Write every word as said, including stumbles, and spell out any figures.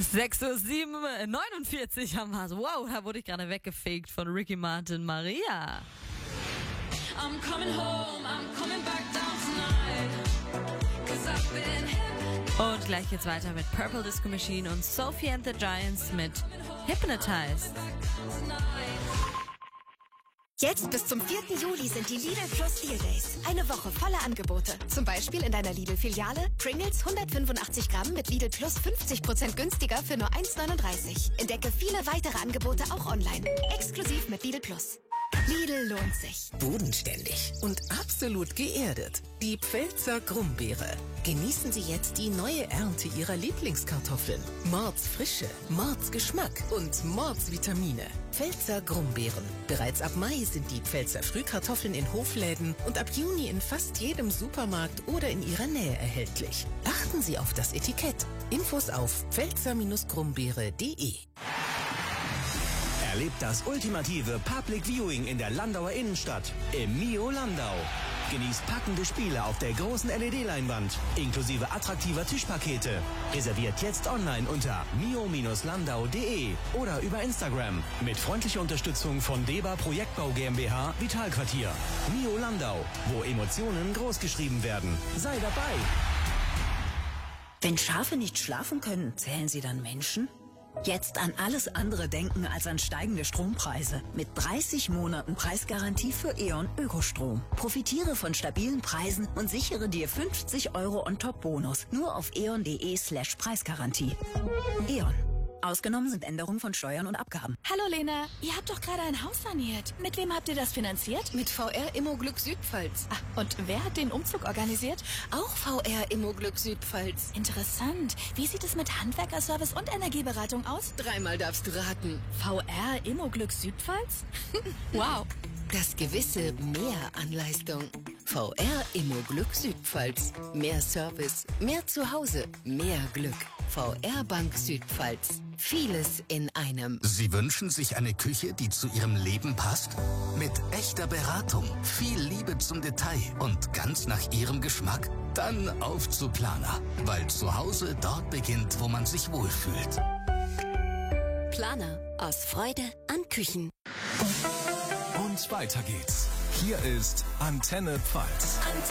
sechs Uhr neunundvierzig haben wir. Wow, da wurde ich gerade weggefegt von Ricky Martin. Maria. I'm coming home, I'm coming back down tonight, 'cause I've been hip. Und gleich geht's weiter mit Purple Disco Machine und Sophie and the Giants mit Hypnotized. Jetzt bis zum vierten Juli sind die Lidl Plus Deal Days. Eine Woche voller Angebote. Zum Beispiel in deiner Lidl-Filiale Pringles hundertfünfundachtzig Gramm mit Lidl Plus fünfzig Prozent günstiger für nur eins neununddreißig. Entdecke viele weitere Angebote auch online. Exklusiv mit Lidl Plus. Lidl lohnt sich. Bodenständig und absolut geerdet. Die Pfälzer Grumbeere. Genießen Sie jetzt die neue Ernte Ihrer Lieblingskartoffeln. Mordsfrische, Mordsgeschmack und Mordsvitamine. Pfälzer Grumbeeren. Bereits ab Mai sind die Pfälzer Frühkartoffeln in Hofläden und ab Juni in fast jedem Supermarkt oder in Ihrer Nähe erhältlich. Achten Sie auf das Etikett. Infos auf pfälzer grumbeere punkt de. Erlebt das ultimative Public Viewing in der Landauer Innenstadt im Mio Landau. Genießt packende Spiele auf der großen L E D-Leinwand, inklusive attraktiver Tischpakete. Reserviert jetzt online unter mio landau punkt de oder über Instagram mit freundlicher Unterstützung von Deba Projektbau GmbH Vitalquartier. Mio Landau, wo Emotionen großgeschrieben werden. Sei dabei! Wenn Schafe nicht schlafen können, zählen sie dann Menschen? Jetzt an alles andere denken als an steigende Strompreise. Mit dreißig Monaten Preisgarantie für E.ON Ökostrom. Profitiere von stabilen Preisen und sichere dir fünfzig Euro On-Top-Bonus. Nur auf eon.de slash Preisgarantie. E.ON. Ausgenommen sind Änderungen von Steuern und Abgaben. Hallo Lena, ihr habt doch gerade ein Haus saniert. Mit wem habt ihr das finanziert? Mit V R Immoglück Südpfalz. Ah, und wer hat den Umzug organisiert? Auch V R Immoglück Südpfalz. Interessant. Wie sieht es mit Handwerkerservice und Energieberatung aus? Dreimal darfst du raten. V R Immoglück Südpfalz? Wow. Das gewisse Mehr an Leistung. V R Immoglück Südpfalz. Mehr Service, mehr Zuhause, mehr Glück. V R Bank Südpfalz. Vieles in einem. Sie wünschen sich eine Küche, die zu Ihrem Leben passt? Mit echter Beratung, viel Liebe zum Detail und ganz nach Ihrem Geschmack? Dann auf zu Planer, weil zu Hause dort beginnt, wo man sich wohlfühlt. Planer. Aus Freude an Küchen. Und weiter geht's. Hier ist Antenne Pfalz. Antenne.